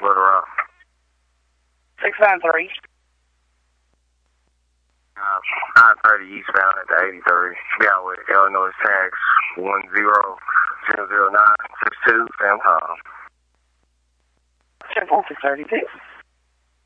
Little Rock. 693. 930 eastbound at the 83. Yeah, with Illinois tax 1000962. Sam Tom. Check 636.